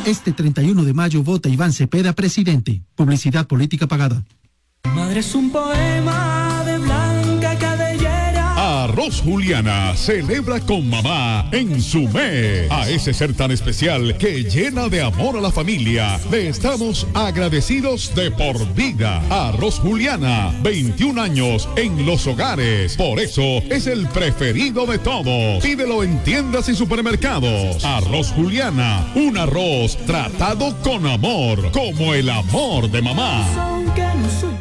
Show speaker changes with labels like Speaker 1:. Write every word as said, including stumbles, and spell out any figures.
Speaker 1: Este treinta y uno de mayo vota Iván Cepeda, presidente. Publicidad política pagada.
Speaker 2: Madre es un poema de Blanca Cabellera.
Speaker 3: Arroz Juliana celebra con mamá en su mes. A ese ser tan especial que llena de amor a la familia, le estamos agradecidos de por vida. Arroz Juliana, veintiún años en los hogares. Por eso es el preferido de todos. Pídelo en tiendas y supermercados. Arroz Juliana, un arroz tratado con amor, como el amor de mamá.
Speaker 2: Aunque no soy